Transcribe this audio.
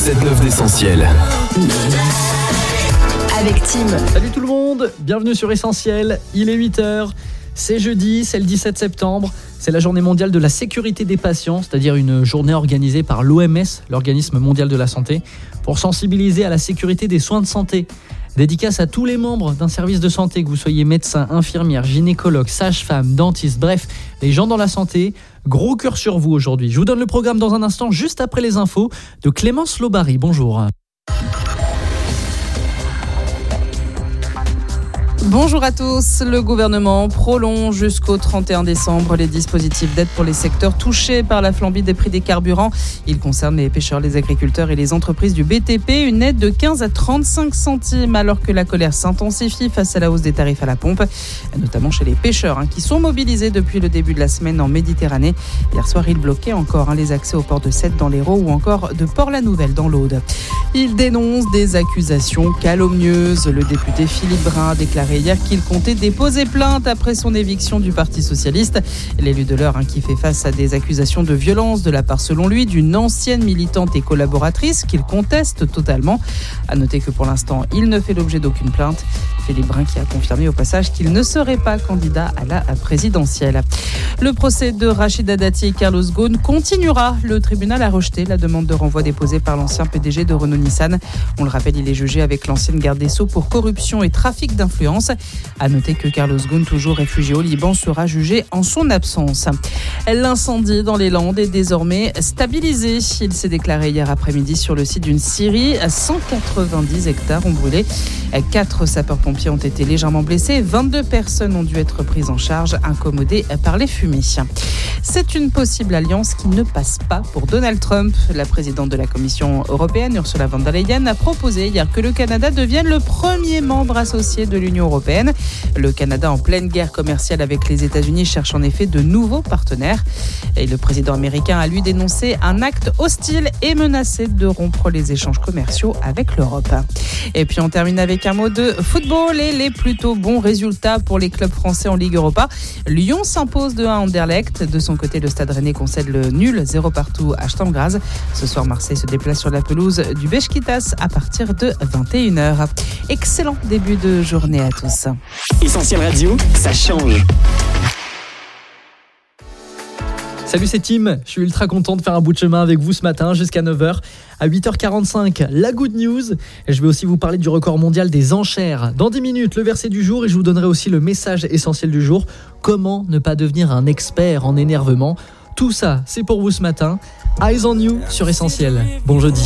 7-9 d'Essentiel. Avec Tim. Salut tout le monde, bienvenue sur Essentiel, il est 8h, c'est jeudi, c'est le 17 septembre, c'est la journée mondiale de la sécurité des patients, c'est-à-dire une journée organisée par l'OMS, l'Organisme mondial de la santé, pour sensibiliser à la sécurité des soins de santé. Dédicace à tous les membres d'un service de santé, que vous soyez médecin, infirmière, gynécologue, sage-femme, dentiste, bref, les gens dans la santé, gros cœur sur vous aujourd'hui. Je vous donne le programme dans un instant, juste après les infos de Clémence Lobary. Bonjour. Bonjour à tous. Le gouvernement prolonge jusqu'au 31 décembre les dispositifs d'aide pour les secteurs touchés par la flambée des prix des carburants. Ils concernent les pêcheurs, les agriculteurs et les entreprises du BTP. Une aide de 15 à 35 centimes alors que la colère s'intensifie face à la hausse des tarifs à la pompe, notamment chez les pêcheurs qui sont mobilisés depuis le début de la semaine en Méditerranée. Hier soir, ils bloquaient encore les accès au port de Sète dans l'Hérault ou encore de Port-la-Nouvelle dans l'Aude. Ils dénoncent des accusations calomnieuses. Le député Philippe Brun a déclaré hier qu'il comptait déposer plainte après son éviction du Parti Socialiste. L'élu de l'Eure qui fait face à des accusations de violence de la part, selon lui, d'une ancienne militante et collaboratrice qu'il conteste totalement. À noter que pour l'instant, il ne fait l'objet d'aucune plainte. Philippe Brun qui a confirmé au passage qu'il ne serait pas candidat à la présidentielle. Le procès de Rachida Dati et Carlos Ghosn continuera. Le tribunal a rejeté la demande de renvoi déposée par l'ancien PDG de Renault-Nissan. On le rappelle, il est jugé avec l'ancienne garde des Sceaux pour corruption et trafic d'influence. À noter que Carlos Ghosn, toujours réfugié au Liban, sera jugé en son absence. L'incendie dans les Landes est désormais stabilisé. Il s'est déclaré hier après-midi sur le site d'une scierie. 190 hectares ont brûlé. 4 sapeurs-pompiers ont été légèrement blessés. 22 personnes ont dû être prises en charge, incommodées par les fumées. C'est une possible alliance qui ne passe pas pour Donald Trump. La présidente de la Commission européenne, Ursula von der Leyen, a proposé hier que le Canada devienne le premier membre associé de l'Union européenne. Le Canada, en pleine guerre commerciale avec les États-Unis, cherche en effet de nouveaux partenaires. Et le président américain a lui dénoncé un acte hostile et menacé de rompre les échanges commerciaux avec l'Europe. Et puis on termine avec un mot de football et les plutôt bons résultats pour les clubs français en Ligue Europa. Lyon s'impose de 1 à Anderlecht. De son côté, le Stade Rennais concède le nul 0 partout à Sturm Graz. Ce soir, Marseille se déplace sur la pelouse du Beşiktaş à partir de 21h. Excellent début de journée à tous. Essentiel Radio, ça change. Salut, c'est Tim, je suis ultra content de faire un bout de chemin avec vous ce matin jusqu'à 9h. À 8h45, la good news. Et je vais aussi vous parler du record mondial des enchères. Dans 10 minutes, le verset du jour et je vous donnerai aussi le message essentiel du jour. Comment ne pas devenir un expert en énervement. Tout ça, c'est pour vous ce matin. Eyes on you sur Essentiel. Bon jeudi.